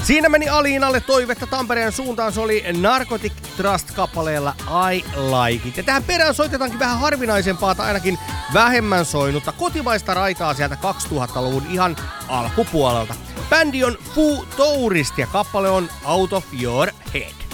Siinä meni Aliinalle toivetta Tampereen suuntaan, se oli Narcotic Trust-kappaleella I Like It. Ja tähän perään soitetaankin vähän harvinaisempaa tai ainakin vähemmän soinutta kotimaista raitaa sieltä 2000-luvun ihan alkupuolelta. Bändi on Foo Tourist ja kappale on Out of Your Head.